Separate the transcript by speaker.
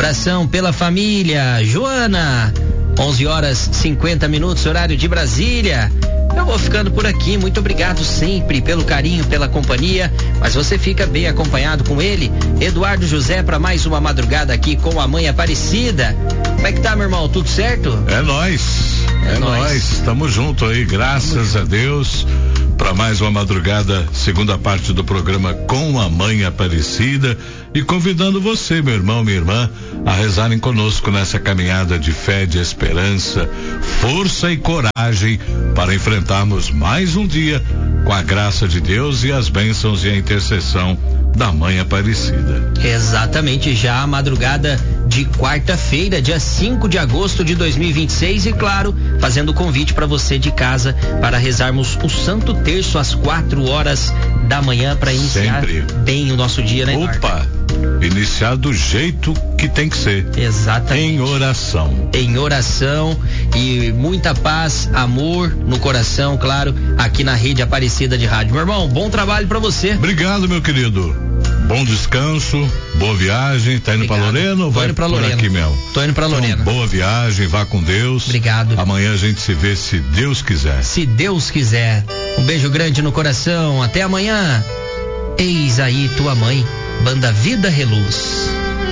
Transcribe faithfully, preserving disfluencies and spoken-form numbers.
Speaker 1: Oração pela família. Joana, onze horas e cinquenta minutos, horário de Brasília. Eu vou ficando por aqui, muito obrigado sempre pelo carinho, pela companhia, mas você fica bem acompanhado com ele, Eduardo José, para mais uma madrugada aqui com a mãe Aparecida. Como é que tá, meu irmão? Tudo certo?
Speaker 2: É nóis, é, é nóis, estamos junto aí, graças a Deus, para mais uma madrugada, segunda parte do programa com a mãe Aparecida, e convidando você, meu irmão, minha irmã, a rezarem conosco nessa caminhada de fé, de esperança, força e coragem para enfrentarmos mais um dia com a graça de Deus e as bênçãos e a intercessão da mãe Aparecida.
Speaker 1: Exatamente, já a madrugada de quarta-feira, dia cinco de agosto de dois mil e vinte e seis, e claro, fazendo o convite para você de casa para rezarmos o Santo Terço às quatro horas da manhã para iniciar Sempre. bem o nosso dia, né, Eduardo?
Speaker 2: Opa, iniciar do jeito que tem que ser.
Speaker 1: Exatamente.
Speaker 2: Em oração.
Speaker 1: Em oração e muita paz, amor no coração, claro, aqui na Rede Aparecida de Rádio. Meu irmão, bom trabalho para você.
Speaker 2: Obrigado, meu querido. Bom descanso, boa viagem. Tá indo Obrigado. pra Lorena ou
Speaker 1: Tô
Speaker 2: vai
Speaker 1: indo pra
Speaker 2: por
Speaker 1: Lorena.
Speaker 2: aqui mesmo?
Speaker 1: Tô indo pra Lorena.
Speaker 2: Então, boa viagem, vá com Deus.
Speaker 1: Obrigado.
Speaker 2: Amanhã a gente se vê se Deus quiser.
Speaker 1: Se Deus quiser. Um beijo grande no coração. Até amanhã. Eis aí tua mãe. Banda Vida Reluz.